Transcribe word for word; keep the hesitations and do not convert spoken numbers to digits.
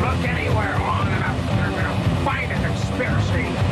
look anywhere long enough, you're gonna find a conspiracy.